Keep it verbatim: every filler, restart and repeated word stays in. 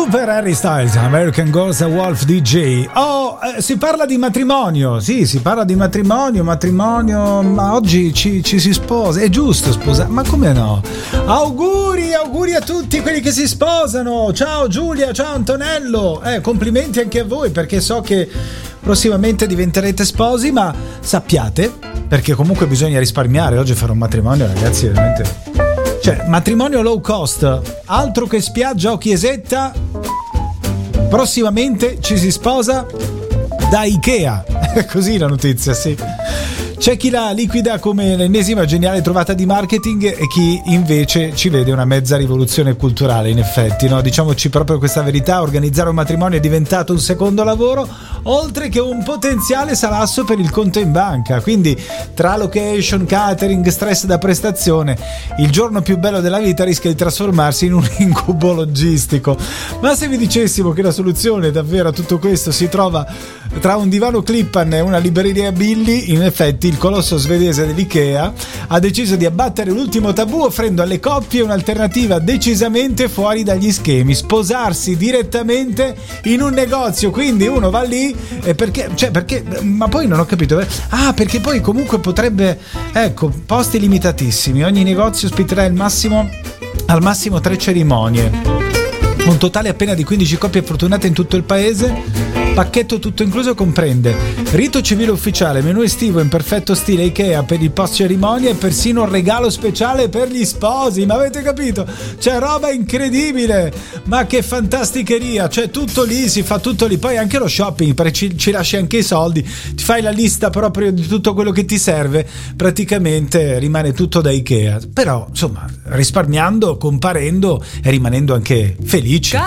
Super Harry Styles, American Girls a Wolf D J. Oh, eh, si parla di matrimonio, sì, si parla di matrimonio, matrimonio, ma oggi ci, ci si sposa, è giusto sposare, ma come no? Auguri, auguri a tutti quelli che si sposano, ciao Giulia, ciao Antonello, eh, complimenti anche a voi perché so che prossimamente diventerete sposi, ma sappiate, perché comunque bisogna risparmiare, oggi fare un matrimonio ragazzi veramente... Cioè, matrimonio low cost, altro che spiaggia o chiesetta, prossimamente ci si sposa da Ikea, è così la notizia, sì. C'è chi la liquida come l'ennesima geniale trovata di marketing e chi invece ci vede una mezza rivoluzione culturale, in effetti, no? Diciamoci proprio questa verità, organizzare un matrimonio è diventato un secondo lavoro, oltre che un potenziale salasso per il conto in banca, quindi tra location, catering, stress da prestazione, il giorno più bello della vita rischia di trasformarsi in un incubo logistico. Ma se vi dicessimo che la soluzione davvero a tutto questo si trova tra un divano Clippan e una libreria Billy, in effetti il colosso svedese dell'Ikea ha deciso di abbattere l'ultimo tabù offrendo alle coppie un'alternativa decisamente fuori dagli schemi: sposarsi direttamente in un negozio. Quindi uno va lì e perché, cioè perché, ma poi non ho capito, ah perché poi comunque potrebbe, ecco, posti limitatissimi, ogni negozio ospiterà il massimo al massimo tre cerimonie, un totale appena di quindici coppie fortunate in tutto il paese. Pacchetto tutto incluso comprende rito civile ufficiale, menù estivo in perfetto stile Ikea per il post cerimonia e persino un regalo speciale per gli sposi. Ma avete capito? C'è roba incredibile, ma che fantasticheria, c'è tutto lì, si fa tutto lì, poi anche lo shopping, perché ci, ci lasci anche i soldi, ti fai la lista proprio di tutto quello che ti serve, praticamente rimane tutto da Ikea, però insomma risparmiando, comparendo e rimanendo anche felici.